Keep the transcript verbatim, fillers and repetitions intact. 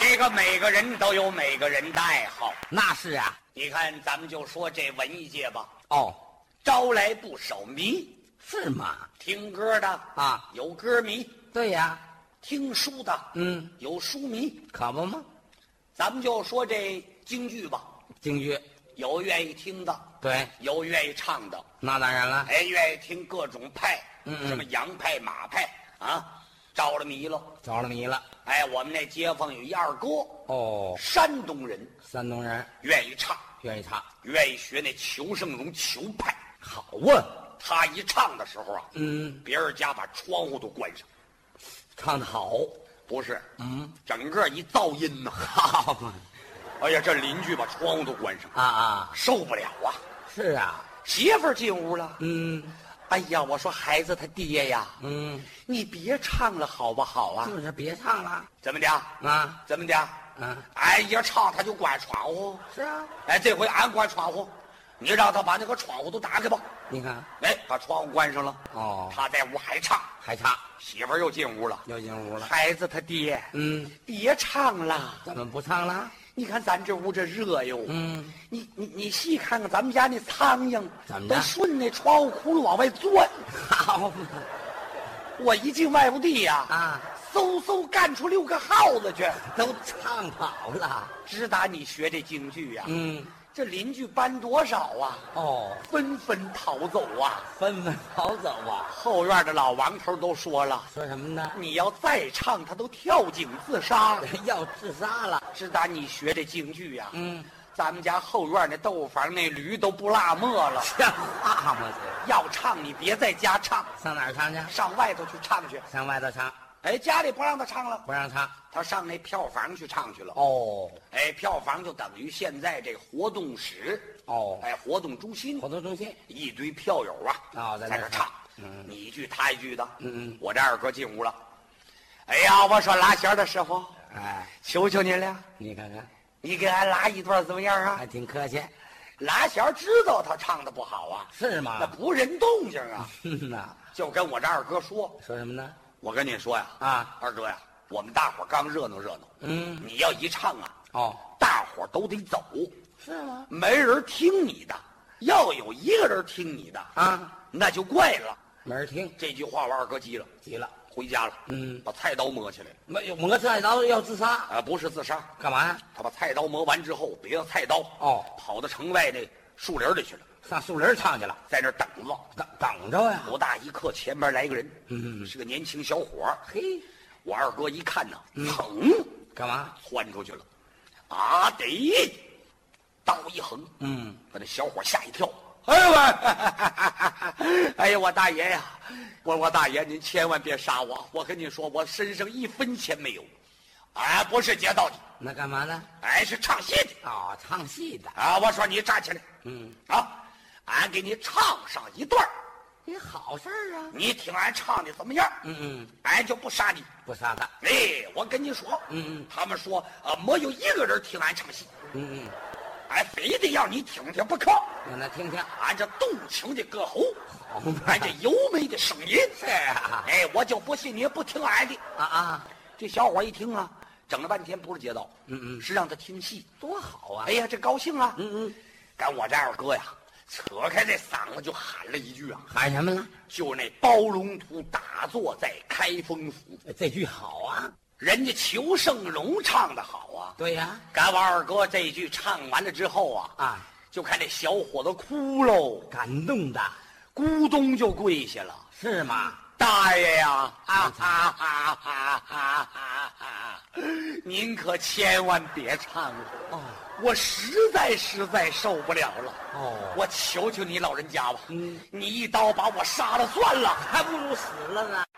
这个每个人都有每个人的爱好。 那是啊。 你看，咱们就说这文艺界吧， 哦， 招来不少迷。 是吗？ 听歌的啊， 有歌迷； 对呀。 听书的， 嗯， 有书迷。 可不吗？ 咱们就说这京剧吧， 京剧有愿意听的， 对， 有愿意唱的。 那当然了。 哎，愿意听各种派， 嗯嗯什么洋派、马派啊，着了迷了， 着了迷了。 哎，我们那街坊有一二哥， 哦， 山东人， 山东人愿意唱， 愿意唱， 愿意学那裘盛戎裘派。 好啊。 他一唱的时候啊， 嗯， 别人家把窗户都关上。 唱得好。 不是， 嗯， 整个一噪音呐。 好嘛。 哎呀，这邻居把窗户都关上， 啊啊， 受不了啊！ 是啊。 媳妇儿进屋了， 嗯， 哎呀，我说孩子他爹呀， 嗯， 你别唱了好不好啊？ 就是别唱了。 怎么的？ 啊， 怎么的？ 嗯， 哎，一唱他就关窗户。 是啊。 哎，这回俺关窗户，你让他把那个窗户都打开吧。 你看。 哎，把窗户关上了。 哦， 他在屋还唱， 还唱。 媳妇儿又进屋了， 又进屋了。 孩子他爹， 嗯， 别唱了。 怎么不唱了？ 你看咱这屋这热哟。 嗯， 你你你细看看咱们家那苍蝇， 怎么着都顺那窗户窟窿往外钻。 好嘛。 我一进外屋地呀， 啊， 嗖嗖干出六个耗子去， 都唱好了。 直打你学这京剧呀。 嗯， 这邻居搬多少啊？ 哦， 纷纷逃走啊！ 纷纷逃走啊。 后院的老王头都说了， 说什么呢？ 你要再唱，他都跳井自杀。 要自杀了。 直打你学这京剧呀。 嗯， 咱们家后院那豆腐房那驴都不落沫了。 像话吗？这要唱你别在家唱， 上哪儿唱去？ 上外头去唱去。 上外头唱。 哎，家里不让他唱了， 不让唱。 他上那票房去唱去了。 哦， 哎，票房就等于现在这活动室。 哦， 哎，活动中心， 活动中心一堆票友啊， 哦，在那在这唱， 嗯， 你一句他一句的。 嗯嗯， 我这二哥进屋了。哎呀，我说拉弦的师傅， 哎， 求求您了， 你看看， 你给俺拉一段怎么样啊？ 还挺客气。 拉弦知道他唱的不好啊， 是吗？ 那不人动静啊。 嗯呐， 就跟我这二哥说， 说什么呢？ 我跟你说呀， 啊， 二哥呀，我们大伙儿刚热闹热闹， 嗯， 你要一唱啊， 哦， 大伙儿都得走， 是吗？ 没人听你的。要有一个人听你的啊， 那就怪了。 没人听。 这句话我二哥急了， 急了， 回家了。 嗯， 把菜刀磨起来了。 没有磨菜刀要自杀？ 啊，不是自杀， 干嘛呀？ 他把菜刀磨完之后，别了菜刀， 哦， 跑到城外那树林里去了， 上树林唱去了， 在那儿等着。 等等着呀。 不大一刻，前边来一个人， 嗯， 是个年轻小伙儿。 嘿， 我二哥一看呢，噌， 干嘛？ 窜出去了。啊得，刀一横， 嗯， 把那小伙吓一跳。哎呦喂！哎呀，我大爷呀，我我大爷，您千万别杀我！我跟你说，我身上一分钱没有，哎，不是劫道的， 那干嘛呢？ 哎，是唱戏的哦，唱戏的。 啊！我说你站起来， 嗯， 啊，俺给你唱上一段儿你好事儿啊。 你听俺唱的怎么样？ 嗯嗯， 俺就不杀你。 不杀他。 哎，我跟你说， 嗯嗯， 他们说，呃，没有一个人听俺唱戏， 嗯嗯， 俺非得要你听听不可。 让他听听。 俺这动情的歌喉， 好嘛， 俺这优美的声音， 是啊。 哎，我就不信你不听俺的。 啊啊， 这小伙一听啊，整了半天不是街道， 嗯嗯， 是让他听戏， 多好啊。 哎呀，这高兴啊！ 嗯嗯， 赶我这二哥呀，扯开这嗓子就喊了一句啊， 喊什么了？ 就那包龙图打坐在开封府， 这句好啊。 人家裘盛戎唱的好啊。 对呀。 赶我二哥这一句唱完了之后啊， 啊， 就看这小伙子哭喽， 感动的。 咕咚就跪下了。 是吗？ 大爷呀，啊哈哈哈哈哈哈！您可千万别唱了， 哦， 我实在实在受不了了。 哦， 我求求你老人家吧， 嗯， 你一刀把我杀了算了。 还不如死了呢。